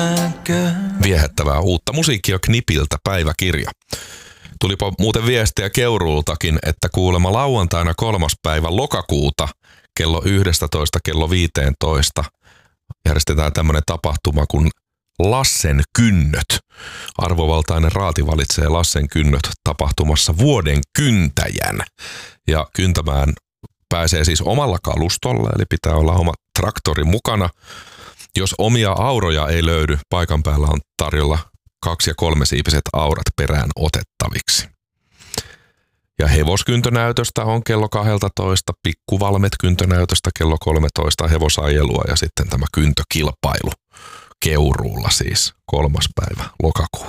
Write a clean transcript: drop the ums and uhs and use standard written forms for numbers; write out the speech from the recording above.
Viehättävää uutta musiikkia Knipiltä päiväkirja. Tulipa muuten viestiä Keuruultakin, että kuulemma lauantaina 3. päivä lokakuuta kello 11 kello 15 järjestetään tämmöinen tapahtuma kuin Lassen kynnöt. Arvovaltainen raati valitsee Lassen kynnöt tapahtumassa vuoden kyntäjän. Ja kyntämään pääsee siis omalla kalustolla, eli pitää olla oma traktori mukana. Jos omia auroja ei löydy, paikan päällä on tarjolla 2- ja 3-siipiset aurat perään otettaviksi. Ja hevoskyntönäytöstä on kello 12, pikkuvalmet-kyntönäytöstä kello 13, hevosajelua ja sitten tämä kyntökilpailu Keuruulla siis 3. päivä lokakuuta.